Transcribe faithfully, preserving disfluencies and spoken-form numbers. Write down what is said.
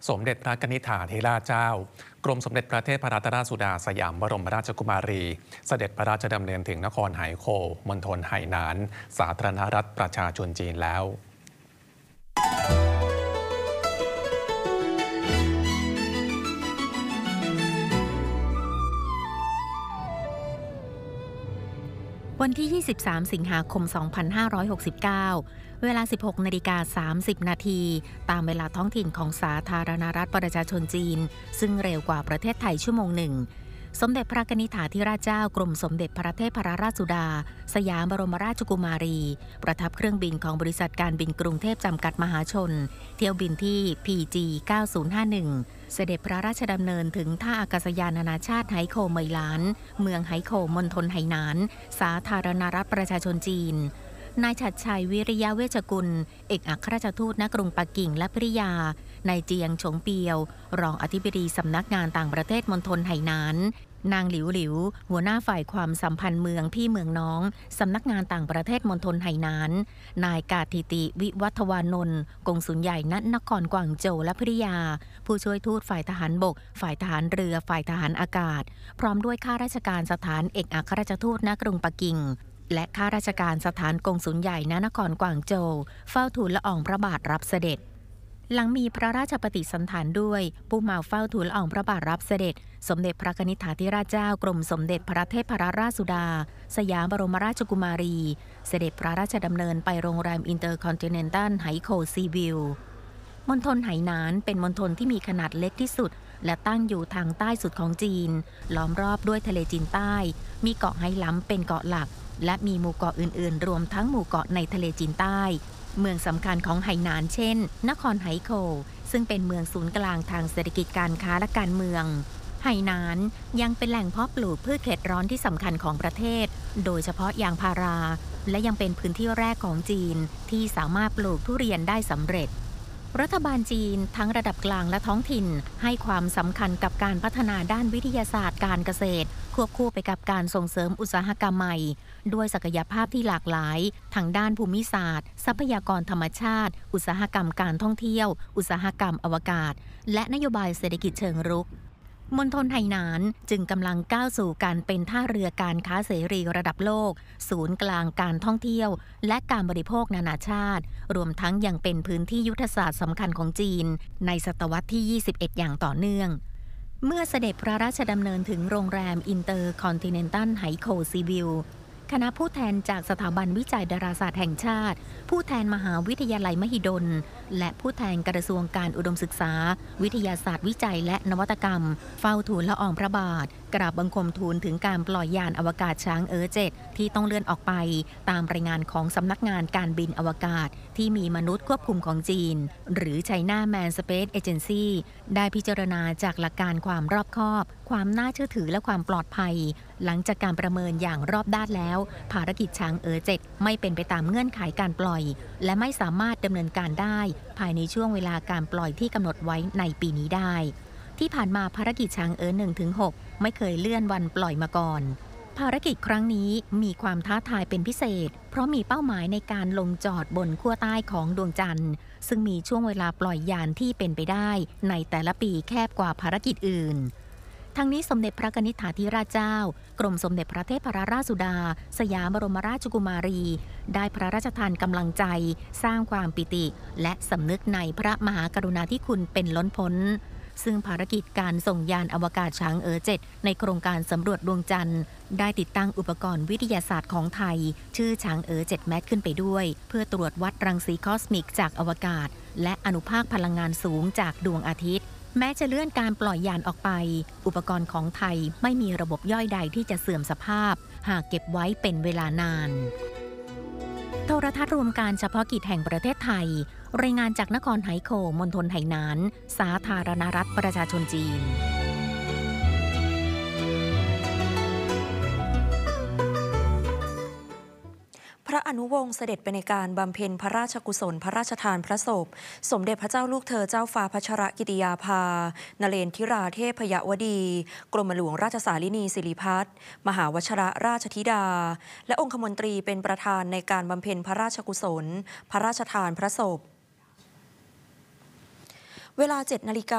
สมเด็จพระกนิษฐาธิราชเจ้ากรมสมเด็จพระเทพรัตนราชสุดาสยามบรมราชกุมารีเสด็จพระราชดำเนินถึงนครไหโควมณฑลไหหนานสาธารณรัฐประชาชนจีนแล้ววันที่ ยี่สิบสาม สิงหาคม สองพันห้าร้อยหกสิบเก้า เวลา สิบหกนาฬิกาสามสิบนาที ตามเวลาท้องถิ่นของสาธารณรัฐประชาชนจีนซึ่งเร็วกว่าประเทศไทยชั่วโมงหนึ่งสมเด็จพระกนิษฐาธิราชเจ้ากรมสมเด็จพระเทพรัตนราชสุดาสยามบรมราชกุมารีประทับเครื่องบินของบริษัทการบินกรุงเทพจำกัดมหาชนเที่ยวบินที่ พี จี เก้าศูนย์ห้าหนึ่ง เสด็จพระราชดำเนินถึงท่าอากาศยานนานาชาติไหโควเหมยหลานเมืองไหโควมณฑลไหหนานสาธารณรัฐประชาชนจีนนายฉัตรชัยวิริยะเวชกุลเอกอัครราชทูตณกรุงปักกิ่งและภริยานายเจียงฉงเปียวรองอธิบดีสำนักงานต่างประเทศมณฑลไหหนานนางหลิวหลิวหัวหน้าฝ่ายความสัมพันธ์เมืองพี่เมืองน้องสำนักงานต่างประเทศมณฑลไหหนานนายกาธิติวิวัฒวานนท์กงสุลใหญ่ณนครกวางโจวและภริยาผู้ช่วยทูตฝ่ายทหารบกฝ่ายทหารเรือฝ่ายทหารอากาศพร้อมด้วยข้าราชการสถานเอกอัครราชทูตณกรุงปักกิ่งและข้าราชการสถานกงสุลใหญ่ณนครกวางโจวเฝ้าทูลละอองพระบาทรับเสด็จหลังมีพระราชปฏิสันถานด้วยผู้มาเฝ้าทูลละอองพระบาทรับเสด็จสมเด็จพระกนิษฐาธิราชเจ้ากรมสมเด็จพระเทพรัตนราชสุดาสยามบรมราชกุมารีเสด็จพระราชดำเนินไปโรงแรมอินเตอร์คอนติเนนตัลไหโควซีวิวมณฑลไหหนานเป็นมณฑลที่มีขนาดเล็กที่สุดและตั้งอยู่ทางใต้สุดของจีนล้อมรอบด้วยทะเลจีนใต้มีเกาะไหหลำเป็นเกาะหลักและมีหมู่เกาะอื่นๆรวมทั้งหมู่เกาะในทะเลจีนใต้เมืองสำคัญของไหหนานเช่นนครไหโควซึ่งเป็นเมืองศูนย์กลางทางเศรษฐกิจการค้าและการเมืองไหหนานยังเป็นแหล่งเพาะปลูกพืชเขตร้อนที่สำคัญของประเทศโดยเฉพาะยางพาราและยังเป็นพื้นที่แรกของจีนที่สามารถปลูกทุเรียนได้สำเร็จรัฐบาลจีนทั้งระดับกลางและท้องถิ่นให้ความสำคัญกับการพัฒนาด้านวิทยาศาสตร์การเกษตรควบคู่ไปกับการส่งเสริมอุตสาหกรรมใหม่ด้วยศักยภาพที่หลากหลายทั้งด้านภูมิศาสตร์ทรัพยากรธรรมชาติอุตสาหกรรมการท่องเที่ยวอุตสาหกรรมอวกาศและนโยบายเศรษฐกิจเชิงรุกมณฑลไหหนานจึงกำลังก้าวสู่การเป็นท่าเรือการค้าเสรีระดับโลกศูนย์กลางการท่องเที่ยวและการบริโภคนานาชาติรวมทั้งยังเป็นพื้นที่ยุทธศาสตร์สำคัญของจีนในศตวรรษที่ยี่สิบเอ็ดอย่างต่อเนื่องเมื่อเสด็จพระราชดำเนินถึงโรงแรมอินเตอร์คอนติเนนตัลไหโควซีวิวคณะผู้แทนจากสถาบันวิจัยดาราศาสตร์แห่งชาติผู้แทนมหาวิทยาลัยมหิดลและผู้แทนกระทรวงการอุดมศึกษาวิทยาศาสตร์วิจัยและนวัตกรรมเฝ้าทูลละอองพระบาทกราบบังคมทูลถึงการปล่อยยานอวกาศช้างเอ๋อเจ็ดที่ต้องเลื่อนออกไปตามรายงานของสำนักงานการบินอวกาศที่มีมนุษย์ควบคุมของจีนหรือ China Manned Space Agency ได้พิจารณาจากหลักการความรอบคอบความน่าเชื่อถือและความปลอดภัยหลังจากการประเมินอย่างรอบด้านแล้วภารกิจช้างเอ๋อเจ็ดไม่เป็นไปตามเงื่อนไขการปล่อยและไม่สามารถดำเนินการได้ภายในช่วงเวลาการปล่อยที่กำหนดไว้ในปีนี้ได้ที่ผ่านมาภารกิจช้างเอ๋อ หนึ่งถึงหก ไม่เคยเลื่อนวันปล่อยมาก่อนภารกิจครั้งนี้มีความท้าทายเป็นพิเศษเพราะมีเป้าหมายในการลงจอดบนขั้วใต้ของดวงจันทร์ซึ่งมีช่วงเวลาปล่อยยานที่เป็นไปได้ในแต่ละปีแคบกว่าภารกิจอื่นทั้งนี้สมเด็จพระกนิษฐาธิราชเจ้ากรมสมเด็จพระเทพรัตนราชสุดาสยามบรมราชกุมารีได้พระราชทานกำลังใจสร้างความปิติและสำนึกในพระมหากรุณาธิคุณเป็นล้นพ้นซึ่งภารกิจการส่งยานอวกาศช้างเอ๋อเจ็ดในโครงการสำรวจดวงจันทร์ได้ติดตั้งอุปกรณ์วิทยาศาสตร์ของไทยชื่อช้างเอ๋อเจ็ดแมทขึ้นไปด้วยเพื่อตรวจวัดรังสีคอสมิกจากอวกาศและอนุภาคพลังงานสูงจากดวงอาทิตย์แม้จะเลื่อนการปล่อยยานออกไปอุปกรณ์ของไทยไม่มีระบบย่อยใดที่จะเสื่อมสภาพหากเก็บไว้เป็นเวลานานโทรทัศน์รวมการเฉพาะกิจแห่งประเทศไทยรายงานจากนครไหโควมณฑลไหหนานสาธารณรัฐประชาชนจีนพระอนุวงศ์เสด็จไปในการบำเพ็ญพระราชกุศลพระราชทานพระศพสมเด็จพระเจ้าลูกเธอเจ้าฟ้าพัชรกิติยาภานเรนทิราเทพยวดีกรมหลวงราชสารินีสิริพัฒน์มหาวชรราชธิดาและองคมนตรีเป็นประธานในการบำเพ็ญพระราชกุศลพระราชทานพระศพเวลา เจ็ดนาฬิกา